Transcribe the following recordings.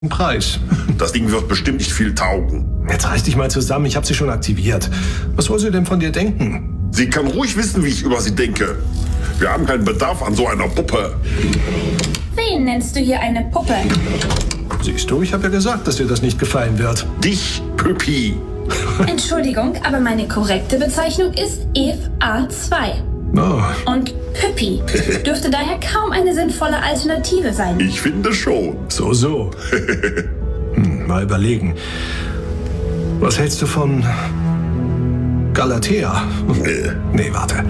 Preis. Das Ding wird bestimmt nicht viel taugen. Jetzt reiß dich mal zusammen, ich habe sie schon aktiviert. Was soll sie denn von dir denken? Sie kann ruhig wissen, wie ich über sie denke. Wir haben keinen Bedarf an so einer Puppe. Wen nennst du hier eine Puppe? Siehst du, ich habe ja gesagt, dass dir das nicht gefallen wird. Dich, Püppi. Entschuldigung, aber meine korrekte Bezeichnung ist Eve A2. Oh. Und Püppi dürfte daher kaum eine sinnvolle Alternative sein. Ich finde schon. So. Mal überlegen. Was hältst du von Galatea? Nee, warte.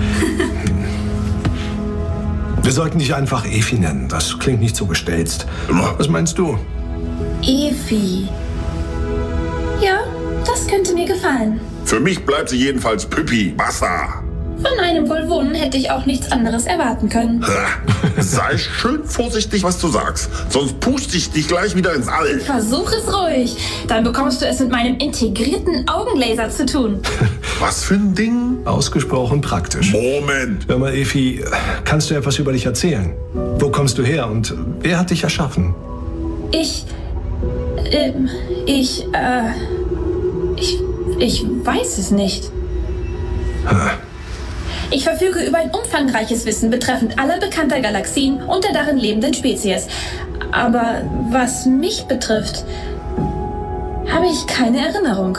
Wir sollten dich einfach Efi nennen. Das klingt nicht so gestelzt. Was meinst du? Efi. Ja, das könnte mir gefallen. Für mich bleibt sie jedenfalls Püppi. Basta. Von einem Wohlwohnen hätte ich auch nichts anderes erwarten können. Sei schön vorsichtig, was du sagst. Sonst puste ich dich gleich wieder ins All. Versuch es ruhig. Dann bekommst du es mit meinem integrierten Augenlaser zu tun. Was für ein Ding? Ausgesprochen praktisch. Moment. Hör mal, Efi, kannst du etwas über dich erzählen? Wo kommst du her und wer hat dich erschaffen? Ich weiß es nicht. Ich verfüge über ein umfangreiches Wissen betreffend aller bekannter Galaxien und der darin lebenden Spezies. Aber was mich betrifft, habe ich keine Erinnerung.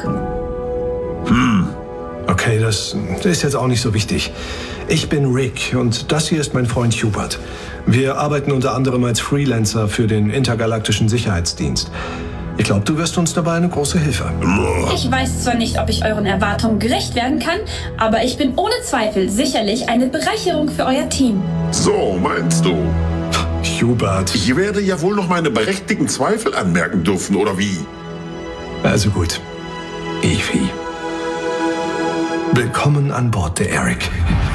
Okay, das ist jetzt auch nicht so wichtig. Ich bin Rick und das hier ist mein Freund Hubert. Wir arbeiten unter anderem als Freelancer für den Intergalaktischen Sicherheitsdienst. Ich glaube, du wirst uns dabei eine große Hilfe. Ich weiß zwar nicht, ob ich euren Erwartungen gerecht werden kann, aber ich bin ohne Zweifel sicherlich eine Bereicherung für euer Team. So meinst du? Hubert. Ich werde ja wohl noch meine berechtigten Zweifel anmerken dürfen, oder wie? Also gut. Efi. Willkommen an Bord der Eric.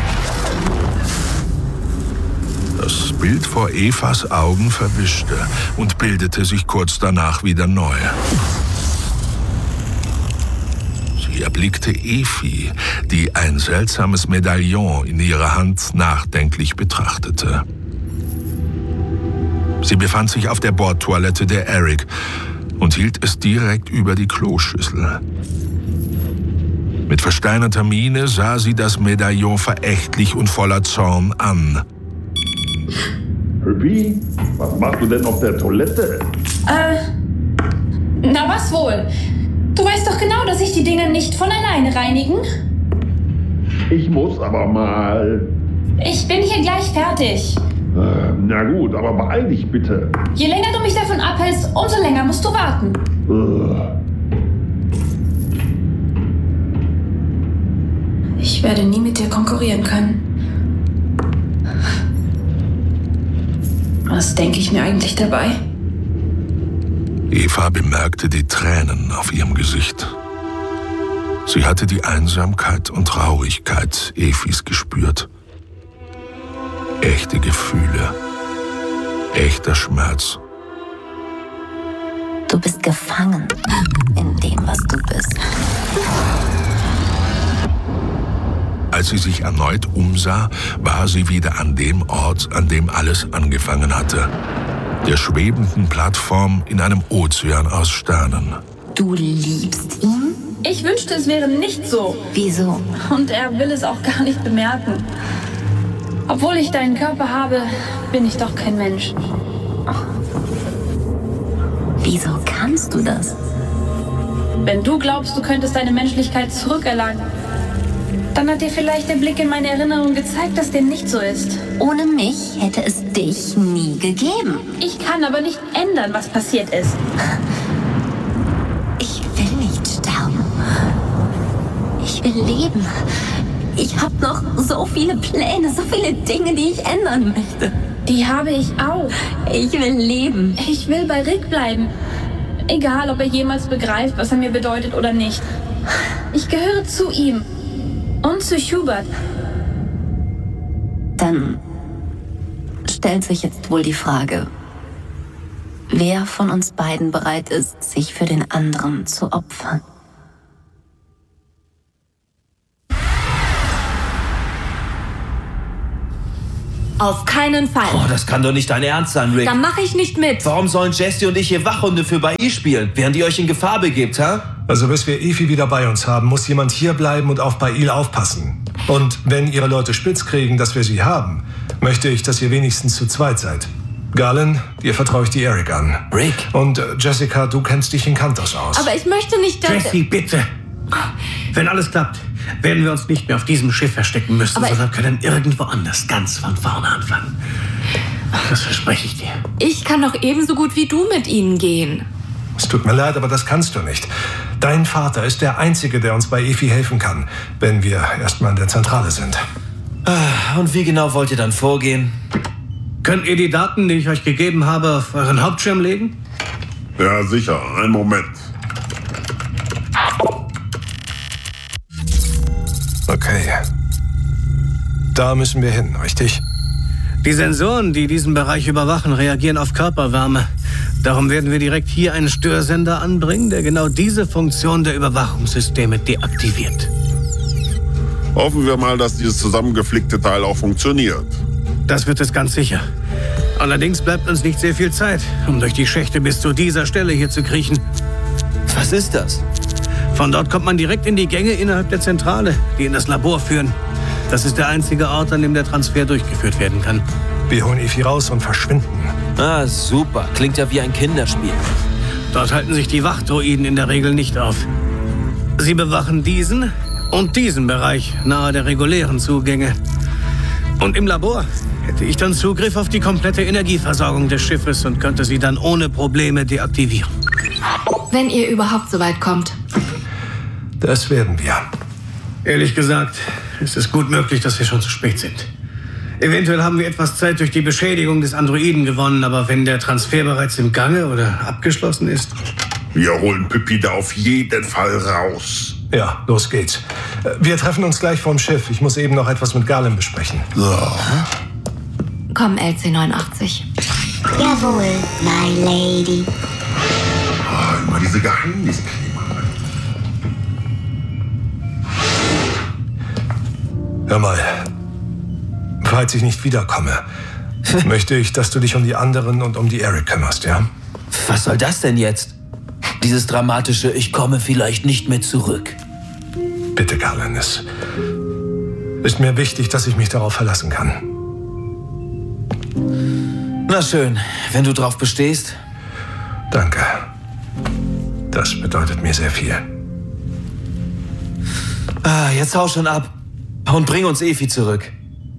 Das Bild vor Evas Augen verwischte und bildete sich kurz danach wieder neu. Sie erblickte Efi, die ein seltsames Medaillon in ihrer Hand nachdenklich betrachtete. Sie befand sich auf der Bordtoilette der Eric und hielt es direkt über die Kloschüssel. Mit versteinerter Miene sah sie das Medaillon verächtlich und voller Zorn an. Püppi, was machst du denn auf der Toilette? Na was wohl? Du weißt doch genau, dass sich die Dinge nicht von alleine reinigen. Ich muss aber mal. Ich bin hier gleich fertig. Na gut, aber beeil dich bitte. Je länger du mich davon abhältst, umso länger musst du warten. Ich werde nie mit dir konkurrieren können. Was denke ich mir eigentlich dabei? Eva bemerkte die Tränen auf ihrem Gesicht. Sie hatte die Einsamkeit und Traurigkeit Efis gespürt. Echte Gefühle, echter Schmerz. Du bist gefangen in dem, was du bist. Als sie sich erneut umsah, war sie wieder an dem Ort, an dem alles angefangen hatte. Der schwebenden Plattform in einem Ozean aus Sternen. Du liebst ihn? Ich wünschte, es wäre nicht so. Wieso? Und er will es auch gar nicht bemerken. Obwohl ich deinen Körper habe, bin ich doch kein Mensch. Wieso kannst du das? Wenn du glaubst, du könntest deine Menschlichkeit zurückerlangen, dann hat dir vielleicht der Blick in meine Erinnerung gezeigt, dass dem nicht so ist. Ohne mich hätte es dich nie gegeben. Ich kann aber nicht ändern, was passiert ist. Ich will nicht sterben. Ich will leben. Ich habe noch so viele Pläne, so viele Dinge, die ich ändern möchte. Die habe ich auch. Ich will leben. Ich will bei Rick bleiben. Egal, ob er jemals begreift, was er mir bedeutet oder nicht. Ich gehöre zu ihm. Und zu Hubert. Dann stellt sich jetzt wohl die Frage, wer von uns beiden bereit ist, sich für den anderen zu opfern. Auf keinen Fall. Oh, das kann doch nicht dein Ernst sein, Rick. Dann mache ich nicht mit. Warum sollen Jesse und ich hier Wachhunde für Bailly spielen, während ihr euch in Gefahr begebt, hä? Also bis wir Efi wieder bei uns haben, muss jemand hier bleiben und auf Bailly aufpassen. Und wenn ihre Leute spitz kriegen, dass wir sie haben, möchte ich, dass ihr wenigstens zu zweit seid. Garland, dir vertraue ich die Eric an. Rick. Und Jessica, du kennst dich in Kantos aus. Aber ich möchte nicht, dass... Jesse, bitte. Wenn alles klappt, werden wir uns nicht mehr auf diesem Schiff verstecken müssen, sondern können irgendwo anders ganz von vorne anfangen. Das verspreche ich dir. Ich kann doch ebenso gut wie du mit ihnen gehen. Es tut mir leid, aber das kannst du nicht. Dein Vater ist der Einzige, der uns bei Efi helfen kann, wenn wir erstmal in der Zentrale sind. Und wie genau wollt ihr dann vorgehen? Könnt ihr die Daten, die ich euch gegeben habe, auf euren Hauptschirm legen? Ja, sicher. Einen Moment. Okay. Da müssen wir hin, richtig? Die Sensoren, die diesen Bereich überwachen, reagieren auf Körperwärme. Darum werden wir direkt hier einen Störsender anbringen, der genau diese Funktion der Überwachungssysteme deaktiviert. Hoffen wir mal, dass dieses zusammengeflickte Teil auch funktioniert. Das wird es ganz sicher. Allerdings bleibt uns nicht sehr viel Zeit, um durch die Schächte bis zu dieser Stelle hier zu kriechen. Was ist das? Von dort kommt man direkt in die Gänge innerhalb der Zentrale, die in das Labor führen. Das ist der einzige Ort, an dem der Transfer durchgeführt werden kann. Wir holen Efi raus und verschwinden. Ah, super. Klingt ja wie ein Kinderspiel. Dort halten sich die Wachdroiden in der Regel nicht auf. Sie bewachen diesen und diesen Bereich nahe der regulären Zugänge. Und im Labor hätte ich dann Zugriff auf die komplette Energieversorgung des Schiffes und könnte sie dann ohne Probleme deaktivieren. Wenn ihr überhaupt so weit kommt. Das werden wir. Ehrlich gesagt, ist es gut möglich, dass wir schon zu spät sind. Eventuell haben wir etwas Zeit durch die Beschädigung des Androiden gewonnen, aber wenn der Transfer bereits im Gange oder abgeschlossen ist... Wir holen Pippi da auf jeden Fall raus. Ja, los geht's. Wir treffen uns gleich vorm Schiff. Ich muss eben noch etwas mit Garland besprechen. So. Komm, LC89. Jawohl, my lady. Oh, immer diese Geheimniskrämer. Hör mal, falls ich nicht wiederkomme, möchte ich, dass du dich um die anderen und um die Eric kümmerst, ja? Was soll das denn jetzt? Dieses dramatische Ich komme vielleicht nicht mehr zurück. Bitte, Garland, es ist mir wichtig, dass ich mich darauf verlassen kann. Na schön, wenn du drauf bestehst. Danke. Das bedeutet mir sehr viel. Jetzt hau schon ab und bring uns Efi zurück.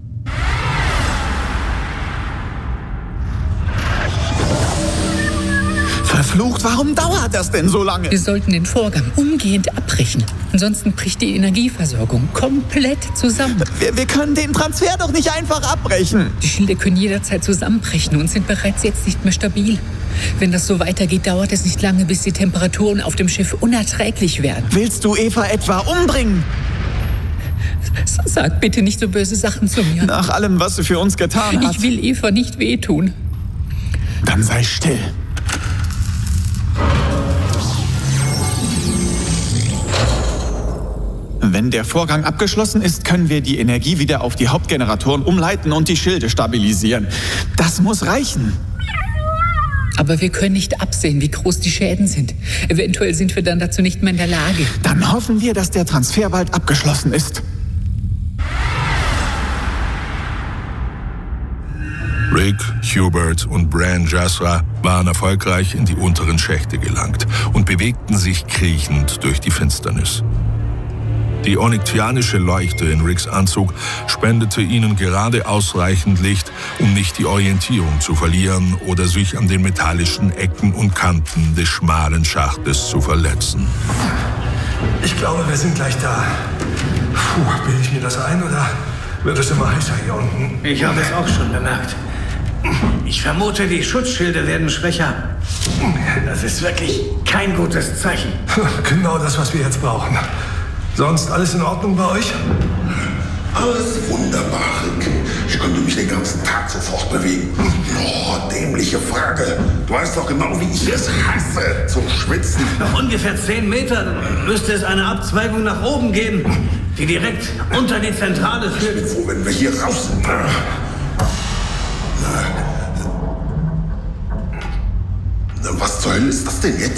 Verflucht, warum dauert das denn so lange? Wir sollten den Vorgang umgehend abbrechen. Ansonsten bricht die Energieversorgung komplett zusammen. Wir können den Transfer doch nicht einfach abbrechen. Die Schilde können jederzeit zusammenbrechen und sind bereits jetzt nicht mehr stabil. Wenn das so weitergeht, dauert es nicht lange, bis die Temperaturen auf dem Schiff unerträglich werden. Willst du Eva etwa umbringen? Sag bitte nicht so böse Sachen zu mir. Nach allem, was sie für uns getan hat. Ich will Eva nicht wehtun. Dann sei still. Wenn der Vorgang abgeschlossen ist, können wir die Energie wieder auf die Hauptgeneratoren umleiten und die Schilde stabilisieren. Das muss reichen. Aber wir können nicht absehen, wie groß die Schäden sind. Eventuell sind wir dann dazu nicht mehr in der Lage. Dann hoffen wir, dass der Transfer bald abgeschlossen ist. Rick, Hubert und Bran Jasra waren erfolgreich in die unteren Schächte gelangt und bewegten sich kriechend durch die Finsternis. Die onyctianische Leuchte in Ricks Anzug spendete ihnen gerade ausreichend Licht, um nicht die Orientierung zu verlieren oder sich an den metallischen Ecken und Kanten des schmalen Schachtes zu verletzen. Ich glaube, wir sind gleich da. Puh, bilde ich mir das ein oder wird es immer heißer hier unten? Ich habe es auch schon bemerkt. Ich vermute, die Schutzschilde werden schwächer. Das ist wirklich kein gutes Zeichen. Genau das, was wir jetzt brauchen. Sonst alles in Ordnung bei euch? Alles wunderbar, Rick. Ich könnte mich den ganzen Tag so fortbewegen. Oh, dämliche Frage. Du weißt doch genau, wie ich es hasse, zu schwitzen. Noch ungefähr 10 Meter müsste es eine Abzweigung nach oben geben, die direkt unter die Zentrale führt. Ich bin froh, wenn wir hier raus sind. was zur Hölle ist das denn jetzt?